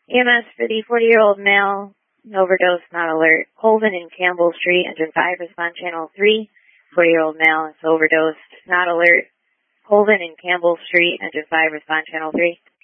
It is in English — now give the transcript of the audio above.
EMS for the 40-year-old male, overdose, not alert. Colvin and Campbell Street, engine 5, respond channel 3. 40-year-old male is overdosed, not alert. Colvin and Campbell Street, engine 5, respond channel 3.